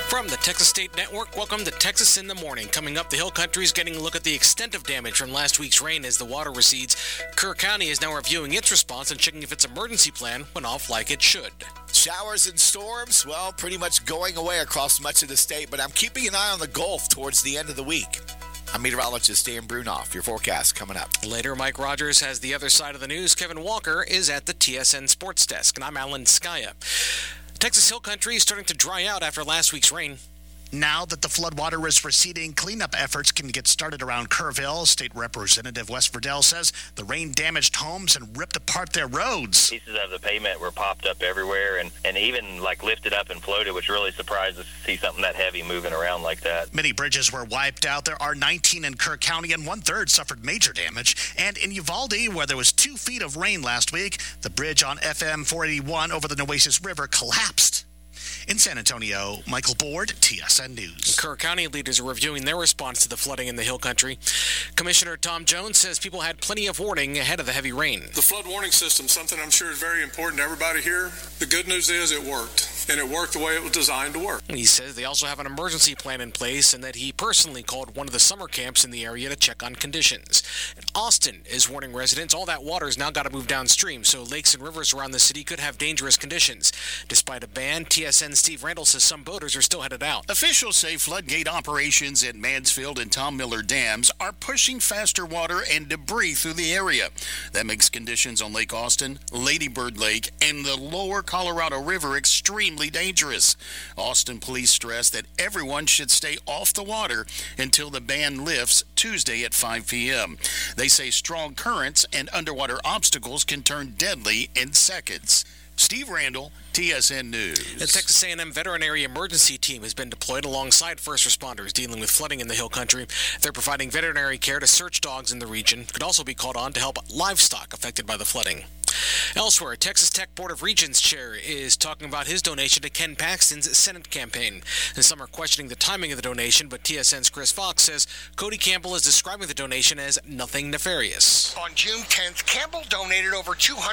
From the Texas State Network, welcome to Texas in the Morning. Coming up, the Hill Country is getting a look at the extent of damage from last week's rain as the water recedes. Kerr County is now reviewing its response and checking if its emergency plan went off like it should. Showers and storms, well, pretty much going away across much of the state, but I'm keeping an eye on the Gulf towards the end of the week. I'm meteorologist Dan Brunoff. Your forecast coming up. Later, Mike Rogers has the other side of the news. Kevin Walker is at the TSN Sports Desk, and I'm Alan Skaya. Texas Hill Country is starting to dry out after last week's rain. Now that the floodwater is receding, cleanup efforts can get started around Kerrville. State Representative Wes Verdell says the rain damaged homes and ripped apart their roads. Pieces of the pavement were popped up everywhere and even lifted up and floated, which really surprised us to see something that heavy moving around like that. Many bridges were wiped out. There are 19 in Kerr County, and one-third suffered major damage. And in Uvalde, where there was 2 feet of rain last week, the bridge on FM 481 over the Nueces River collapsed. In San Antonio, Michael Board, TSN News. Kerr County leaders are reviewing their response to the flooding in the Hill Country. Commissioner Tom Jones says people had plenty of warning ahead of the heavy rain. The flood warning system, something I'm sure is very important to everybody here. The good news is it worked, and it worked the way it was designed to work. He says they also have an emergency plan in place and that he personally called one of the summer camps in the area to check on conditions. And Austin is warning residents all that water's now got to move downstream, so lakes and rivers around the city could have dangerous conditions. Despite a ban, TSN Steve Randall says some boaters are still headed out. Officials say floodgate operations at Mansfield and Tom Miller dams are pushing faster water and debris through the area. That makes conditions on Lake Austin, Lady Bird Lake, and the lower Colorado River extremely dangerous. Austin police stress that everyone should stay off the water until the ban lifts Tuesday at 5 p.m. They say strong currents and underwater obstacles can turn deadly in seconds. Steve Randall, TSN News. The Texas A&M Veterinary Emergency Team has been deployed alongside first responders dealing with flooding in the Hill Country. They're providing veterinary care to search dogs in the region. Could also be called on to help livestock affected by the flooding. Elsewhere, Texas Tech Board of Regents chair is talking about his donation to Ken Paxton's Senate campaign. And some are questioning the timing of the donation, but TSN's Chris Fox says Cody Campbell is describing the donation as nothing nefarious. On June 10th, Campbell donated over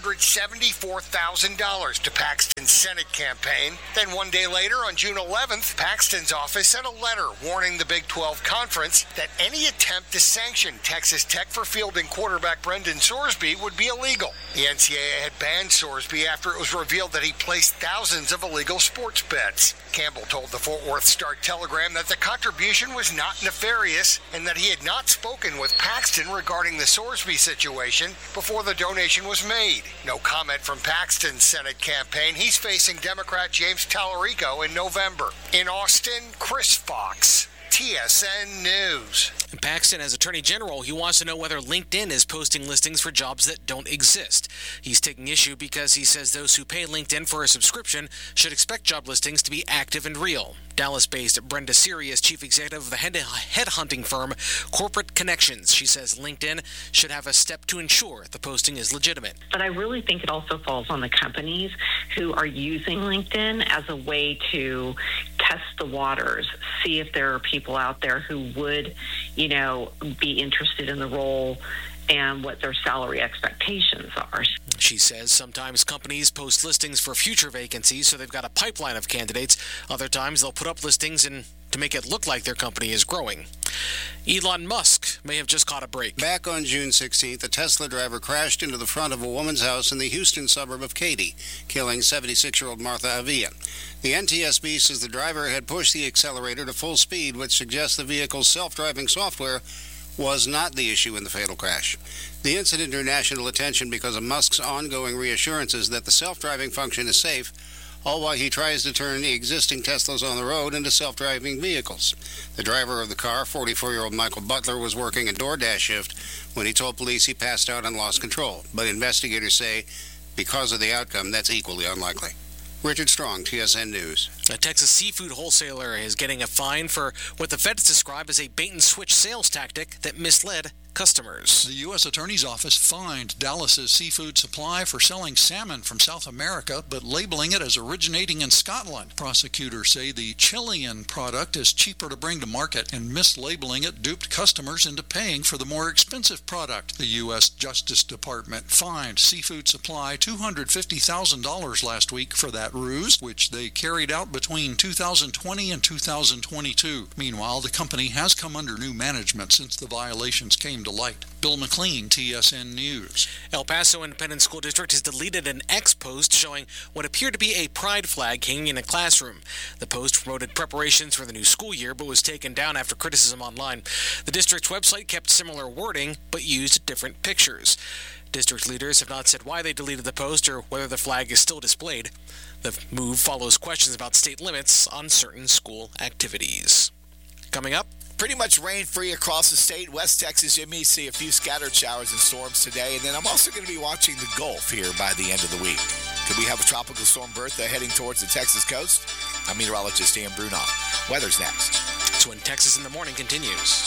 $274,000 to Paxton's Senate campaign. Then one day later, on June 11th, Paxton's office sent a letter warning the Big 12 Conference that any attempt to sanction Texas Tech for fielding quarterback Brendan Sorsby would be illegal. The NCAA had banned Sorsby after it was revealed that he placed thousands of illegal sports bets. Campbell told the Fort Worth Star-Telegram that the contribution was not nefarious and that he had not spoken with Paxton regarding the Sorsby situation before the donation was made. No comment from Paxton's Senate campaign. He's facing Democrat James Tallarico in November. In Austin, Chris Fox, TSN News. Paxton, as Attorney General, he wants to know whether LinkedIn is posting listings for jobs that don't exist. He's taking issue because he says those who pay LinkedIn for a subscription should expect job listings to be active and real. Dallas-based Brenda Siri is chief executive of the headhunting firm Corporate Connections. She says LinkedIn should have a step to ensure the posting is legitimate. But I really think it also falls on the companies who are using LinkedIn as a way to test the waters, see if there are people out there who would, be interested in the role and what their salary expectations are. She says sometimes companies post listings for future vacancies, so they've got a pipeline of candidates. Other times they'll put up listings to make it look like their company is growing. Elon Musk may have just caught a break. Back on June 16th, a Tesla driver crashed into the front of a woman's house in the Houston suburb of Katy, killing 76-year-old Martha Avila. The NTSB says the driver had pushed the accelerator to full speed, which suggests the vehicle's self-driving software was not the issue in the fatal crash. The incident drew national attention because of Musk's ongoing reassurances that the self-driving function is safe, all while he tries to turn the existing Teslas on the road into self-driving vehicles. The driver of the car, 44-year-old Michael Butler, was working a DoorDash shift when he told police he passed out and lost control. But investigators say because of the outcome, that's equally unlikely. Richard Strong, TSN News. A Texas seafood wholesaler is getting a fine for what the feds describe as a bait-and-switch sales tactic that misled customers. The U.S. Attorney's Office fined Dallas's Seafood Supply for selling salmon from South America, but labeling it as originating in Scotland. Prosecutors say the Chilean product is cheaper to bring to market, and mislabeling it duped customers into paying for the more expensive product. The U.S. Justice Department fined Seafood Supply $250,000 last week for that ruse, which they carried out between 2020 and 2022. Meanwhile, the company has come under new management since the violations came to light. Bill McLean, TSN News. El Paso Independent School District has deleted an X post showing what appeared to be a pride flag hanging in a classroom. The post promoted preparations for the new school year, but was taken down after criticism online. The district's website kept similar wording, but used different pictures. District leaders have not said why they deleted the post or whether the flag is still displayed. The move follows questions about state limits on certain school activities. Coming up, pretty much rain-free across the state. West Texas, you may see a few scattered showers and storms today. And then I'm also going to be watching the Gulf here by the end of the week. Could we have a tropical storm Bertha heading towards the Texas coast? I'm meteorologist Dan Brunoff. Weather's next. That's when Texas in the Morning continues.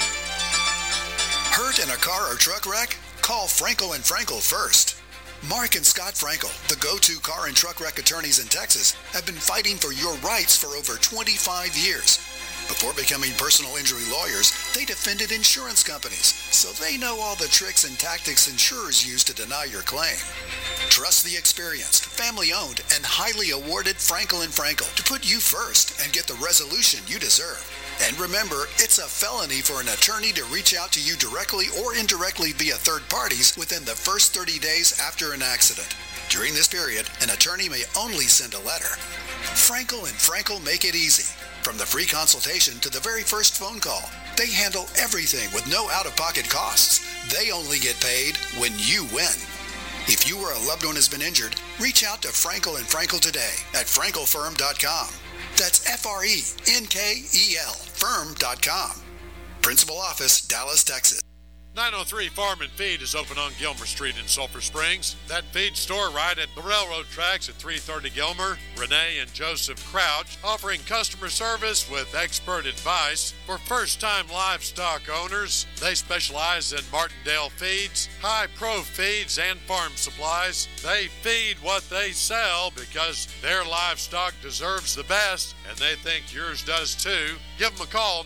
Hurt in a car or truck wreck? Call Frankel & Frankel first. Mark and Scott Frankel, the go-to car and truck wreck attorneys in Texas, have been fighting for your rights for over 25 years. Before becoming personal injury lawyers, they defended insurance companies, so they know all the tricks and tactics insurers use to deny your claim. Trust the experienced, family-owned, and highly awarded Frankel & Frankel to put you first and get the resolution you deserve. And remember, it's a felony for an attorney to reach out to you directly or indirectly via third parties within the first 30 days after an accident. During this period, an attorney may only send a letter. Frankel & Frankel make it easy. From the free consultation to the very first phone call, they handle everything with no out-of-pocket costs. They only get paid when you win. If you or a loved one has been injured, reach out to Frankel & Frankel today at frankelfirm.com. That's F-R-E-N-K-E-L firm.com. Principal office, Dallas, Texas. 903 Farm and Feed is open on Gilmer Street in Sulphur Springs. That feed store right at the railroad tracks at 330 Gilmer. Renee and Joseph Crouch offering customer service with expert advice for first-time livestock owners. They specialize in Martindale feeds, high-pro feeds, and farm supplies. They feed what they sell because their livestock deserves the best, and they think yours does too. Give them a call,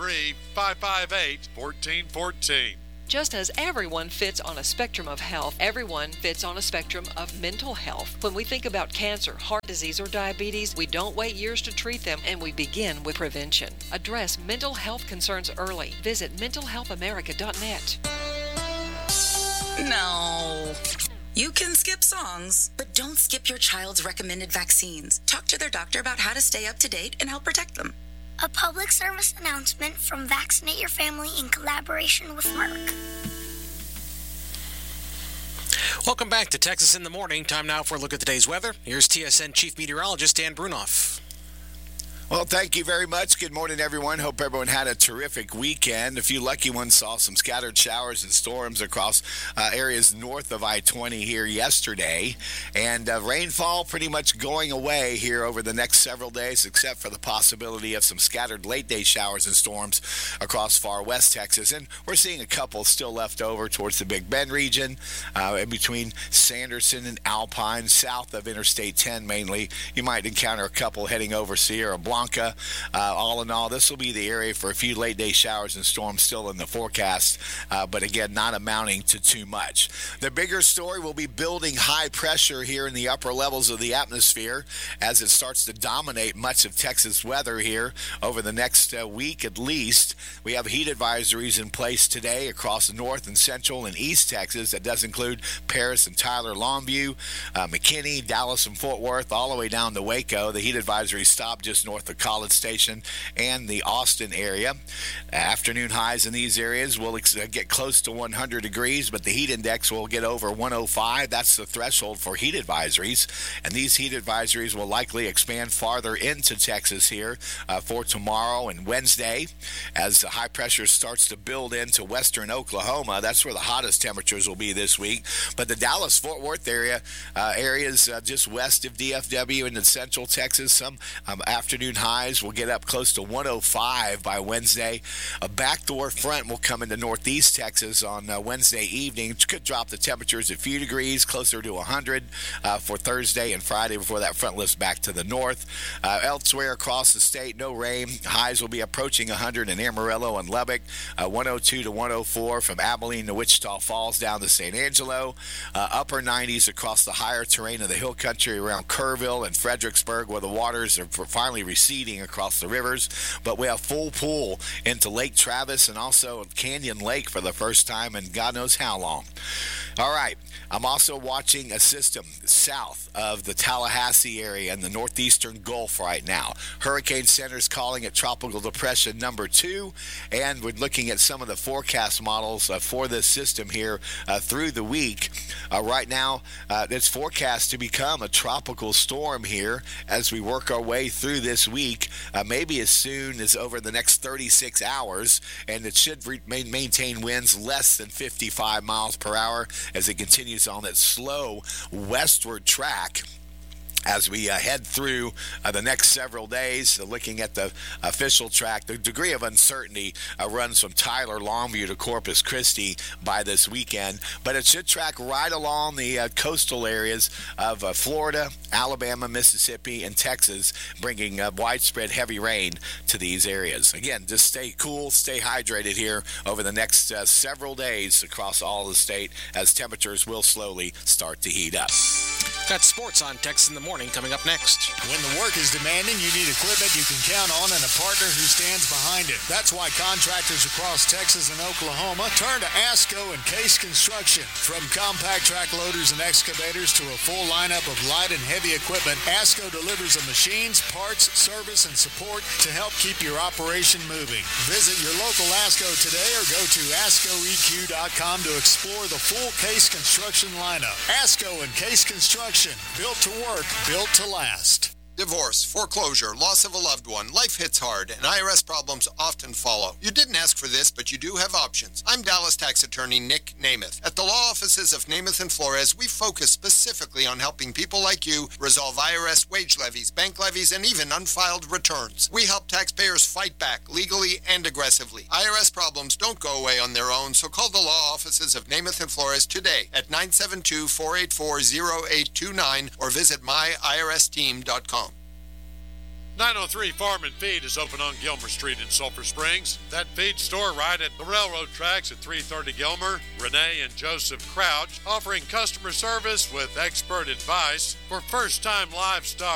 903-558-1414. Just as everyone fits on a spectrum of health, everyone fits on a spectrum of mental health. When we think about cancer, heart disease, or diabetes, we don't wait years to treat them, and we begin with prevention. Address mental health concerns early. Visit mentalhealthamerica.net. No. You can skip songs, but don't skip your child's recommended vaccines. Talk to their doctor about how to stay up to date and help protect them. A public service announcement from Vaccinate Your Family in collaboration with Merck. Welcome back to Texas in the Morning. Time now for a look at today's weather. Here's TSN Chief Meteorologist Dan Brunoff. Well, thank you very much. Good morning, everyone. Hope everyone had a terrific weekend. A few lucky ones saw some scattered showers and storms across areas north of I-20 here yesterday. And rainfall pretty much going away here over the next several days, except for the possibility of some scattered late-day showers and storms across far west Texas. And we're seeing a couple still left over towards the Big Bend region, in between Sanderson and Alpine, south of Interstate 10 mainly. You might encounter a couple heading over Sierra Blanca. All in all, this will be the area for a few late-day showers and storms still in the forecast, but again, not amounting to too much. The bigger story will be building high pressure here in the upper levels of the atmosphere as it starts to dominate much of Texas weather here over the next week at least. We have heat advisories in place today across North and Central and East Texas. That does include Paris and Tyler, Longview, McKinney, Dallas, and Fort Worth, all the way down to Waco. The heat advisory stopped just north of College Station and the Austin area. Afternoon highs in these areas will get close to 100 degrees, but the heat index will get over 105. That's the threshold for heat advisories, and these heat advisories will likely expand farther into Texas here for tomorrow and Wednesday as the high pressure starts to build into western Oklahoma. That's where the hottest temperatures will be this week. But the Dallas-Fort Worth area, areas just west of DFW into central Texas, some afternoon highs will get up close to 105 by Wednesday. A backdoor front will come into northeast Texas on Wednesday evening, which could drop the temperatures a few degrees, closer to 100 for Thursday and Friday before that front lifts back to the north. Elsewhere across the state, no rain. Highs will be approaching 100 in Amarillo and Lubbock, 102 to 104 from Abilene to Wichita Falls down to St. Angelo. Upper 90s across the higher terrain of the hill country around Kerrville and Fredericksburg, where the waters are finally receding across the rivers. But we have full pool into Lake Travis and also Canyon Lake for the first time in God knows how long. All right, I'm also watching a system south of the Tallahassee area and the northeastern Gulf right now. Hurricane Center's calling it Tropical Depression number 2, and we're looking at some of the forecast models for this system here through the week. Right now, it's forecast to become a tropical storm here as we work our way through this week, maybe as soon as over the next 36 hours, and it should maintain winds less than 55 miles per hour as it continues on that slow westward track. As we head through the next several days, looking at the official track, the degree of uncertainty runs from Tyler, Longview to Corpus Christi by this weekend. But it should track right along the coastal areas of Florida, Alabama, Mississippi, and Texas, bringing widespread heavy rain to these areas. Again, just stay cool, stay hydrated here over the next several days across all the state as temperatures will slowly start to heat up. Got sports on Texas in the Morning coming up next. When the work is demanding, you need equipment you can count on and a partner who stands behind it. That's why contractors across Texas and Oklahoma turn to ASCO and Case Construction. From compact track loaders and excavators to a full lineup of light and heavy equipment, ASCO delivers the machines, parts, service, and support to help keep your operation moving. Visit your local ASCO today or go to ASCOEQ.com to explore the full Case Construction lineup. ASCO and Case Construction. Built to work, built to last. Divorce, foreclosure, loss of a loved one, life hits hard, and IRS problems often follow. You didn't ask for this, but you do have options. I'm Dallas tax attorney Nick Namath. At the law offices of Namath and Flores, we focus specifically on helping people like you resolve IRS wage levies, bank levies, and even unfiled returns. We help taxpayers fight back legally and aggressively. IRS problems don't go away on their own, so call the law offices of Namath and Flores today at 972-484-0829 or visit myirsteam.com. 903 Farm and Feed is open on Gilmer Street in Sulphur Springs. That feed store right at the railroad tracks at 330 Gilmer. Renee and Joseph Crouch offering customer service with expert advice for first-time livestock